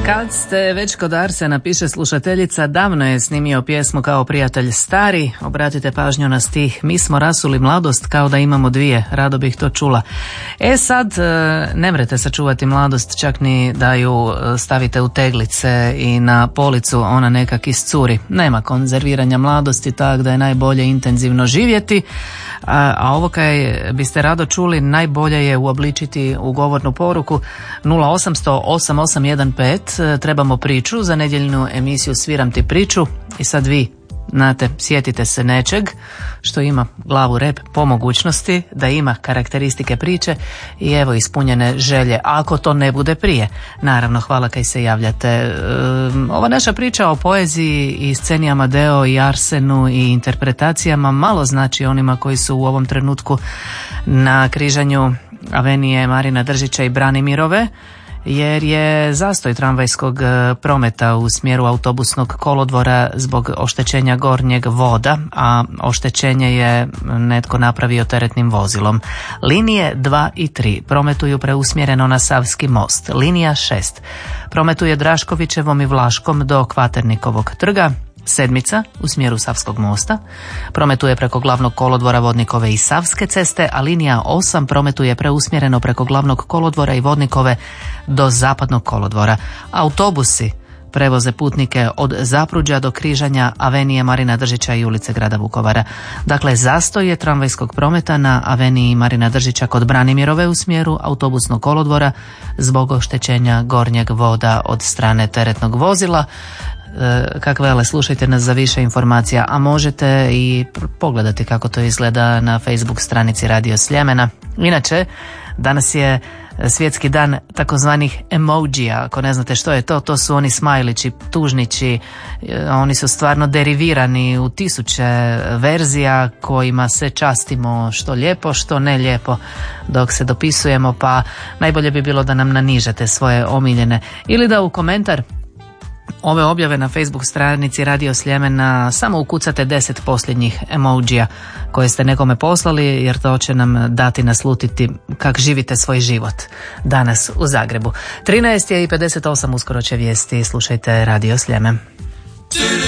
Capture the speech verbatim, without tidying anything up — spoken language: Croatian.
Kad ste već kod Arsena, piše slušateljica, davno je snimio pjesmu Kao prijatelj stari. Obratite pažnju na stih: mi smo rasuli mladost kao da imamo dvije. Rado bih to čula. E sad, ne mrete sačuvati mladost čak ni da ju stavite u teglice i na policu ona nekak iscuri. Nema konzerviranja mladosti, tak da je najbolje intenzivno živjeti. A, a ovo kaj biste rado čuli, najbolje je uobličiti u govornu poruku nula osam sto osam osam jedan pet. Trebamo priču za nedjeljnu emisiju Sviram ti priču. I sad vi, znate, sjetite se nečeg što ima glavu, rep, po mogućnosti da ima karakteristike priče i evo ispunjene želje, ako to ne bude prije. Naravno, hvala kaj se javljate. Ova naša priča o poeziji i sceni Amadeo i Arsenu i interpretacijama malo znači onima koji su u ovom trenutku na križanju Avenije Marina Držića i Branimirove, jer je zastoj tramvajskog prometa u smjeru autobusnog kolodvora zbog oštećenja gornjeg voda, a oštećenje je netko napravio teretnim vozilom. Linije dva i tri prometuju preusmjereno na Savski most. Linija šest prometuje Draškovićevom i Vlaškom do Kvaternikovog trga. Sedmica u smjeru Savskog mosta prometuje preko glavnog kolodvora Vodnikove i Savske ceste, a linija osam prometuje preusmjereno preko glavnog kolodvora i Vodnikove do zapadnog kolodvora. Autobusi prevoze putnike od Zapruđa do križanja Avenije Marina Držića i ulice grada Vukovara. Dakle, zastoj je tramvajskog prometa na Aveniji Marina Držića kod Branimirove u smjeru autobusnog kolodvora zbog oštećenja gornjeg voda od strane teretnog vozila. Kakve, ale slušajte nas za više informacija, a možete i pogledati kako to izgleda na Facebook stranici Radio Sljemena. Inače, danas je svjetski dan takozvanih emojija. Ako ne znate što je to, to su oni smajlići, tužnići. Oni su stvarno derivirani u tisuće verzija kojima se častimo, što lijepo, što ne lijepo dok se dopisujemo, pa najbolje bi bilo da nam nanižete svoje omiljene ili da u komentar ove objave na Facebook stranici Radio Sljemena samo ukucate deset posljednjih emojija koje ste nekome poslali, jer to će nam dati naslutiti kak živite svoj život danas u Zagrebu. trinaest je i pedeset osam, uskoro će vijesti, slušajte Radio Sljemen.